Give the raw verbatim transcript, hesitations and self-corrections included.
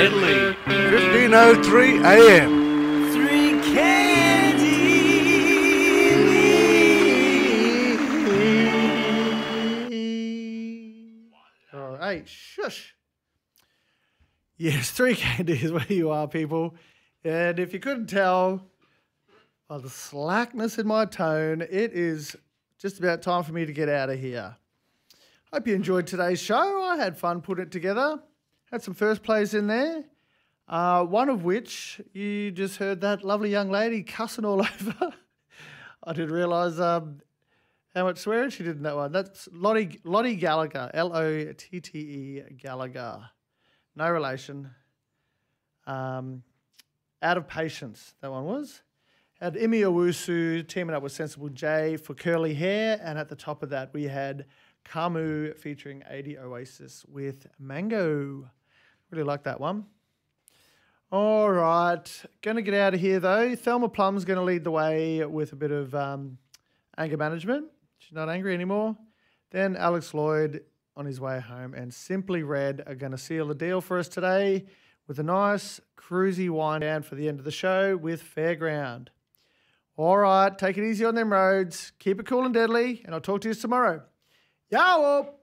Italy, fifteen oh three a m Three candy. Oh, hey, shush. Yes, Three Candy is where you are, people. And if you couldn't tell by the slackness in my tone, it is just about time for me to get out of here. Hope you enjoyed today's show. I had fun putting it together. Had some first plays in there. Uh, one of which you just heard that lovely young lady cussing all over. I didn't realise um, how much swearing she did in that one. That's Lottie, Lottie Gallagher, L O T T E Gallagher. No relation. Um, Out of Patience, that one was. Had Imi Owusu teaming up with Sensible J for curly hair. And at the top of that, we had Kamu featuring A D Oasis with Mango. Really like that one. All right. Going to get out of here, though. Thelma Plum's going to lead the way with a bit of um, anger management. She's not angry anymore. Then Alex Lloyd on his way home and Simply Red are going to seal the deal for us today with a nice cruisy wind down for the end of the show with Fairground. All right. Take it easy on them roads. Keep it cool and deadly. And I'll talk to you tomorrow. Yow!